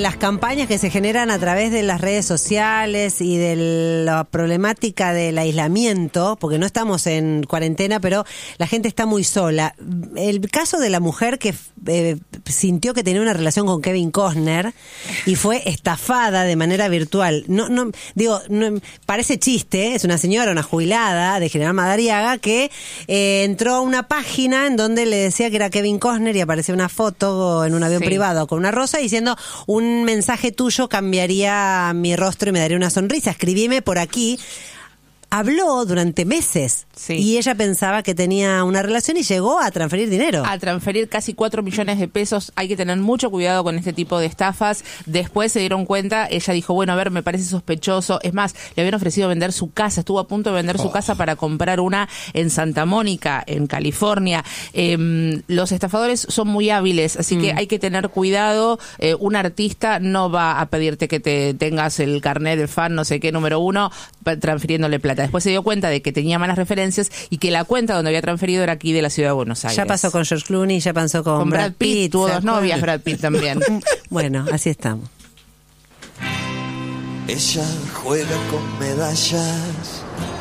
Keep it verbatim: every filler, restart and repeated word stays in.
las campañas que se generan a través de las redes sociales y de la problemática del aislamiento, porque no estamos en cuarentena, pero la gente está muy sola. El caso de la mujer que eh, sintió que tenía una relación con Kevin Costner y fue estafada de manera virtual. No, no, digo, no, parece chiste, es una señora, una jubilada de General Madariaga que eh, entró a una página en donde le decía que era Kevin Costner y aparecía una foto en un avión Sí. privado con una rosa diciendo: un mensaje tuyo cambiaría mi rostro y me daría una sonrisa, escribime por aquí. Habló durante meses Sí. y ella pensaba que tenía una relación y llegó a transferir dinero. A transferir casi cuatro millones de pesos. Hay que tener mucho cuidado con este tipo de estafas. Después se dieron cuenta, ella dijo, bueno, a ver, me parece sospechoso. Es más, le habían ofrecido vender su casa, estuvo a punto de vender Oh. su casa para comprar una en Santa Mónica, en California. Eh, los estafadores son muy hábiles, así Mm. que hay que tener cuidado. Eh, un artista no va a pedirte que te tengas el carnet del fan, no sé qué, número uno, pa- transfiriéndole plata. Después se dio cuenta de que tenía malas referencias y que la cuenta donde había transferido era aquí de la ciudad de Buenos Aires. Ya pasó con George Clooney, ya pasó con, Con Brad Pitt, tuvo ¿se dos acuerdan? novias Brad Pitt también. Bueno, así estamos. Ella juega con medallas